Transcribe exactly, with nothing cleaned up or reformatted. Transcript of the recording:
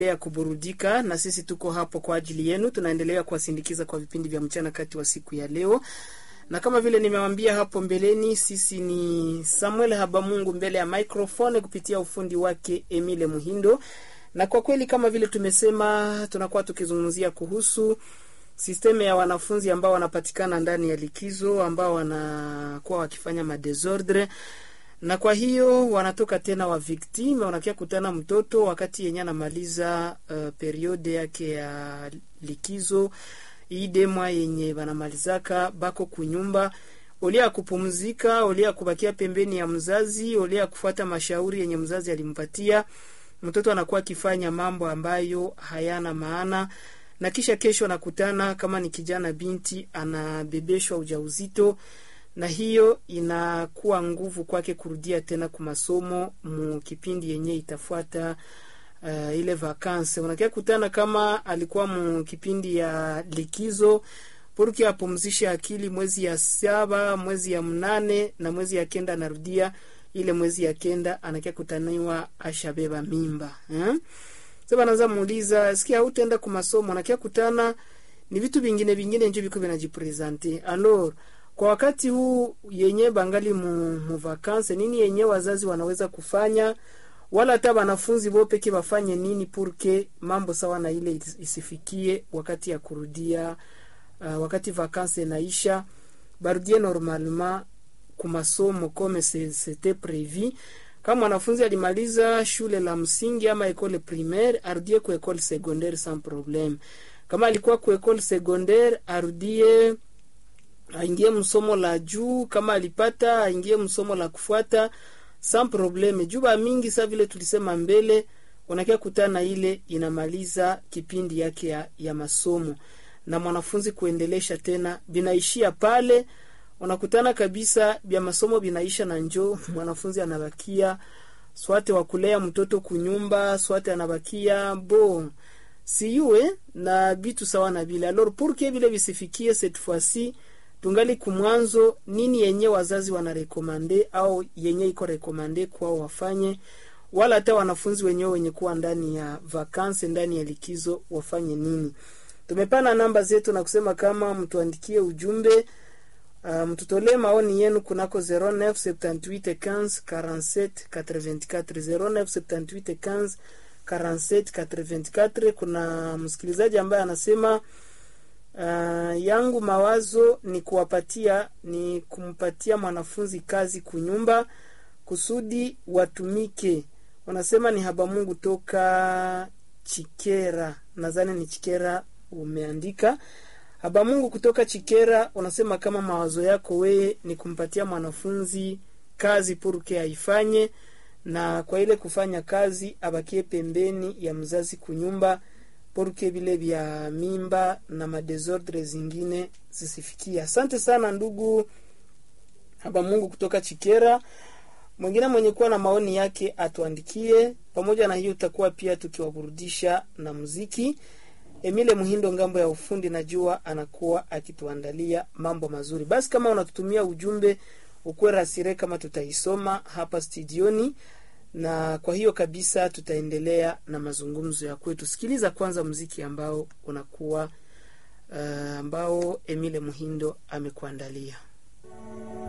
ya kuburudika, na sisi tuko hapo kwa ajili yenu. Tunaendelea kuwasindikiza kwa vipindi vya mchana kati wa siku ya leo. Na kama vile nimewaambia hapo mbeleni, sisi ni Samuel Habamungu mbele ya microphone kupitia ufundi wake Emile Muhindo. Na kwa kweli kama vile tumesema, tunakuwa tukizungumzia kuhusu sisteme ya wanafunzi ambao wanapatikana ndani ya likizo, ambao wanakuwa wakifanya madesordre. Na kwa hiyo wanatoka tena wa victime, wanakia kutana mtoto wakati yenye anamaliza uh, periode yake ya likizo, idemwa yenye wanamalizaka bako kunyumba, olia kupumzika, olia kubakia pembeni ya mzazi, olia kufuata mashauri yenye mzazi alimpatia. Mtoto anakuwa akifanya mambo ambayo hayana maana, na kisha kesho nakutana kama ni kijana binti anabebeshwa ujauzito, na hiyo inakuwa nguvu kwake kurudia tena kwa masomo mu kipindi yenye itafuata uh, ile vacances. Unakia kutana kama alikuwa mu kipindi ya likizo porque apumzishe akili mwezi ya saba, mwezi ya mnane na mwezi ya kenda narudia. Ile mwezi ya kenda anakia kutaniwa ashabeba mimba. Eh? Sasa anaanza muuliza, sikia hutaenda kwa masomo, anakia kutana ni vitu vingine vingine nje biko vinajipresente. Alors kwa wakati huu yenye bangali mu, mu vacances, nini yenye wazazi wanaweza kufanya, wala hata wanafunzi wao peke wafanye nini purke mambo sawa na ile isifikie wakati ya kurudia, uh, wakati vacances naisha barudie normalement kumasomo comme c'était prévu. Kama wanafunzi alimaliza shule la msingi ama école primaire, arudie ku école secondaire sans problème. Kama alikuwa ku école secondaire, arudie aingie msomo la juu, kama alipata aingie msomo la kufuata sans problème. Juba mingi sa vile tulisema mbele, unakia kutana ile inamaliza kipindi yake ya, ya masomo, na mwanafunzi kuendelesha tena binaishia pale. Unakutana kabisa bia masomo binaisha na njoo mwanafunzi anabakia swate wa kulea mtoto kunyumba, swate anabakia bo siyue na bitu sawa na bila. Alors pour que vile bisifikie cette fois-ci, tungali kumwanzo nini yenye wazazi wanarekomande au yenye iko rekomande kwa wafanye, wala hata wanafunzi wenyewe wenye kuwa ndani ya vacances, ndani ya likizo wafanye nini. Tumepana namba zetu na kusema kama mtuandikie ujumbe, uh, mtutolee maoni yenu kunako zero neuf sept huit quinze quarante-sept quatre-vingt-quatre zero neuf sept huit quinze quarante-sept quatre-vingt-quatre. Kuna msikilizaji ambaye anasema Uh, yangu mawazo ni kuwapatia ni kumpatia mwanafunzi kazi kunyumba kusudi watumike. Wanasema ni Habamungu toka Chikera, nadhani ni Chikera umeandika. Habamungu kutoka Chikera unasema kama mawazo yako we ni kumpatia mwanafunzi kazi purke aifanye, na kwa ile kufanya kazi abakie pembeni ya mzazi kunyumba porque vile vya mimba na madesordre zingine zisifikia. Asante sana ndugu Habamungu kutoka Chikera. Mwingine mwenye kuwa na maoni yake atuandikie. Pamoja na hiyo utakuwa pia tukiwaburudisha na muziki. Emile Muhindo ngambo ya ufundi najua anakuwa akituandalia mambo mazuri. Basi kama unatutumia ujumbe ukwe rasire kama tutaisoma hapa studioni, na kwa hiyo kabisa tutaendelea na mazungumzo ya kwetu. Sikiliza kwanza muziki ambao unakuwa uh, ambao Emile Muhindo amekuandalia.